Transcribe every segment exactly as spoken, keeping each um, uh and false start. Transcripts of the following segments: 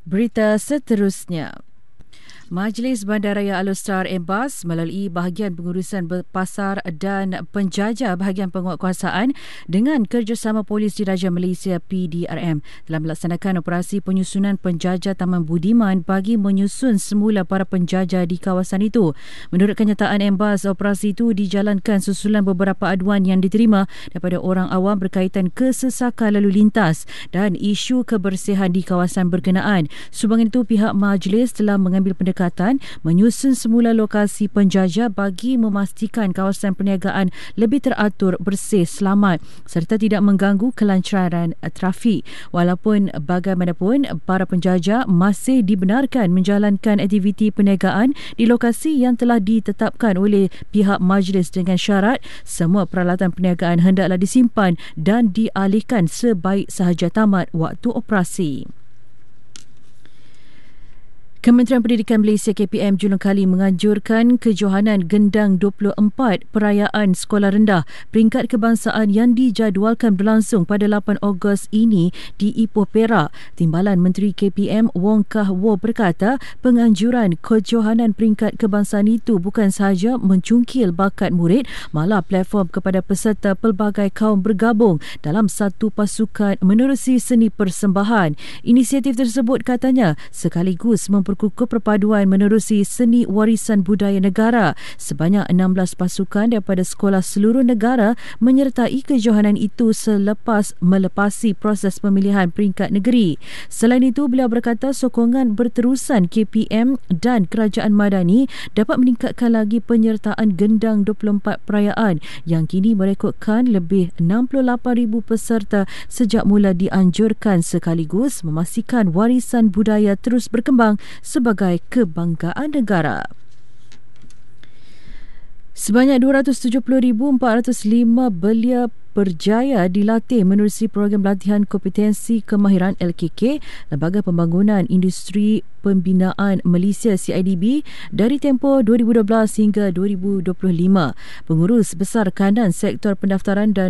Berita seterusnya. Majlis Bandaraya Alor Setar Embas melalui bahagian pengurusan pasar dan penjajah bahagian penguatkuasaan dengan kerjasama Polis Diraja Malaysia P D R M telah melaksanakan operasi penyusunan penjajah Taman Budiman bagi menyusun semula para penjajah di kawasan itu. Menurut kenyataan Embas, operasi itu dijalankan susulan beberapa aduan yang diterima daripada orang awam berkaitan kesesakan lalu lintas dan isu kebersihan di kawasan berkenaan. Sumbangan itu, pihak majlis telah mengambil pendekatan menyusun semula lokasi penjajah bagi memastikan kawasan perniagaan lebih teratur, bersih, selamat serta tidak mengganggu kelancaran trafik. Walaupun bagaimanapun, para penjajah masih dibenarkan menjalankan aktiviti perniagaan di lokasi yang telah ditetapkan oleh pihak majlis dengan syarat semua peralatan perniagaan hendaklah disimpan dan dialihkan sebaik sahaja tamat waktu operasi. Kementerian Pendidikan Malaysia K P M julung kali menganjurkan kejohanan gendang dua puluh empat perayaan sekolah rendah peringkat kebangsaan yang dijadualkan berlangsung pada lapan Ogos ini di Ipoh, Perak. Timbalan Menteri K P M Wong Kah Wo berkata penganjuran kejohanan peringkat kebangsaan itu bukan sahaja mencungkil bakat murid, malah platform kepada peserta pelbagai kaum bergabung dalam satu pasukan menerusi seni persembahan. Inisiatif tersebut, katanya, sekaligus memper kukuh perpaduan menerusi seni warisan budaya negara. Sebanyak enam belas pasukan daripada sekolah seluruh negara menyertai kejohanan itu selepas melepasi proses pemilihan peringkat negeri. Selain itu, beliau berkata sokongan berterusan K P M dan Kerajaan Madani dapat meningkatkan lagi penyertaan gendang dua puluh empat perayaan yang kini merekodkan lebih enam puluh lapan ribu peserta sejak mula dianjurkan, sekaligus memastikan warisan budaya terus berkembang sebagai kebanggaan negara. Sebanyak dua ratus tujuh puluh ribu empat ratus lima belia berjaya dilatih menerusi program latihan kompetensi kemahiran L K K, Lembaga Pembangunan Industri Pembinaan Malaysia C I D B, dari tempoh dua ribu dua belas hingga dua ribu dua puluh lima. Pengurus Besar Kanan Sektor Pendaftaran dan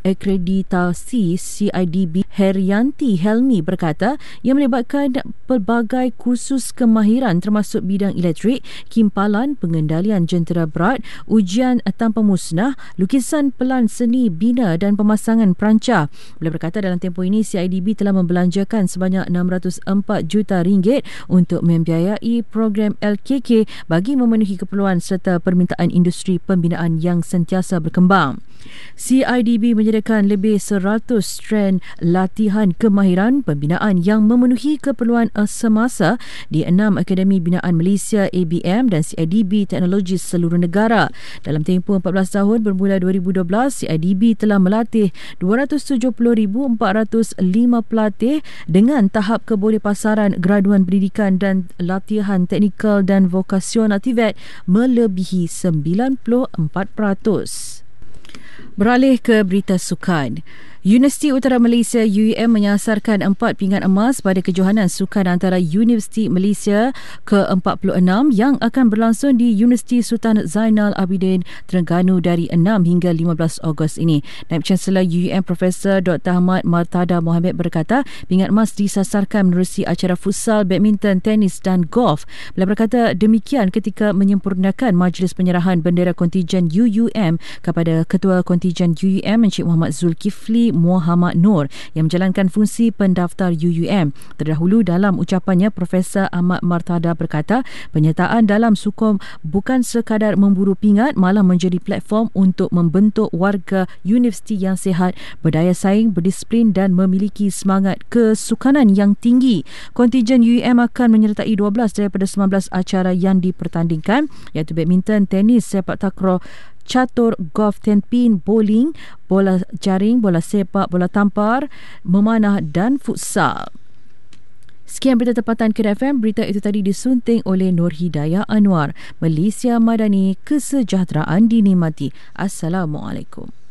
Akreditasi C I D B, Herianti Helmi, berkata ia melibatkan pelbagai kursus kemahiran termasuk bidang elektrik, kimpalan, pengendalian jentera berat, ujian tanpa musnah, lukisan pelan seni bina dan pemasangan perancah. Beliau berkata dalam tempoh ini C I D B telah membelanjakan sebanyak enam ratus empat juta ringgit untuk membiayai program L K K bagi memenuhi keperluan serta permintaan industri pembinaan yang sentiasa berkembang. C I D B menyediakan lebih seratus strand latihan kemahiran pembinaan yang memenuhi keperluan semasa di enam Akademi Binaan Malaysia A B M dan C I D B Teknologi seluruh negara. Dalam tempoh empat belas tahun bermula dua ribu dua belas, C I D B telah melatih dua ratus tujuh puluh ribu empat ratus lima pelatih dengan tahap kebolehpasaran graduan pendidikan dan latihan teknikal dan vokasional T V E T melebihi sembilan puluh empat peratus. Beralih ke berita sukan. Universiti Utara Malaysia U U M menyasarkan empat pingat emas pada kejohanan sukan antara Universiti Malaysia ke empat puluh enam yang akan berlangsung di Universiti Sultan Zainal Abidin, Terengganu dari enam hingga lima belas Ogos ini. Naib Chancellor U U M Profesor Doktor Ahmad Martada Mohamed berkata pingat emas disasarkan menerusi acara futsal, badminton, tenis dan golf. Beliau berkata demikian ketika menyempurnakan majlis penyerahan bendera kontijen U U M kepada Ketua Kontijen U U M Encik Muhammad Zulkifli Muhammad Nur yang menjalankan fungsi pendaftar U U M. Terdahulu dalam ucapannya, Profesor Ahmad Martada berkata penyertaan dalam sukom bukan sekadar memburu pingat, malah menjadi platform untuk membentuk warga universiti yang sihat, berdaya saing, berdisiplin dan memiliki semangat kesukanan yang tinggi. Kontijen U U M akan menyertai dua belas daripada sembilan belas acara yang dipertandingkan, iaitu badminton, tenis, sepak takraw, catur, golf, tenpin, bowling, bola jaring, bola sepak, bola tampar, memanah dan futsal. Sekian berita tempatan Kina F M. Berita itu tadi disunting oleh Nur Hidayah Anwar. Malaysia Madani, kesejahteraan dinikmati. Assalamualaikum.